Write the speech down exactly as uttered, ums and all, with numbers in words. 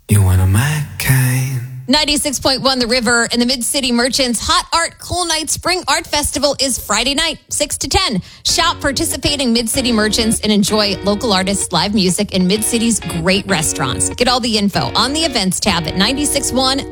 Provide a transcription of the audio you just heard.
You one of my kind. ninety-six point one The River and the Mid-City Merchants Hot Art Cool Night Spring Art Festival is Friday night, six to ten. Shop participating Mid-City Merchants and enjoy local artists, live music, and Mid-City's great restaurants. Get all the info on the events tab at nine six one